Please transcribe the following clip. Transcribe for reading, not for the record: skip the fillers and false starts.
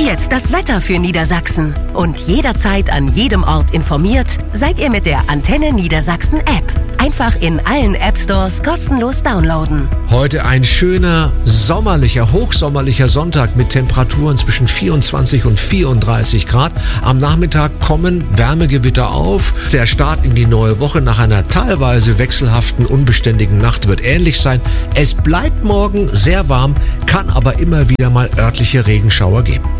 Jetzt das Wetter für Niedersachsen. Und jederzeit an jedem Ort informiert seid ihr mit der Antenne Niedersachsen App. Einfach in allen App-Stores kostenlos downloaden. Heute ein schöner, hochsommerlicher Sonntag mit Temperaturen zwischen 24 und 34 Grad. Am Nachmittag kommen Wärmegewitter auf. Der Start in die neue Woche nach einer teilweise wechselhaften, unbeständigen Nacht wird ähnlich sein. Es bleibt morgen sehr warm, kann aber immer wieder mal örtliche Regenschauer geben.